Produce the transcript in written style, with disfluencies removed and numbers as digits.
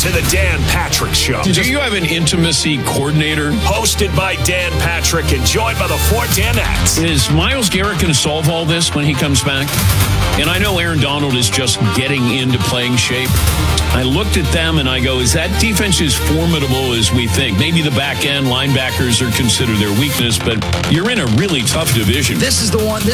to the Dan Patrick Show. Do you have an intimacy coordinator? Hosted by Dan Patrick and joined by the four Danettes. Is Myles Garrett going to solve all this when he comes back? And I know Aaron Donald is just getting into playing shape. I looked at them and I go, is that defense as formidable as we think? Maybe the back end linebackers are considered their weakness, but you're in a really tough division. This is the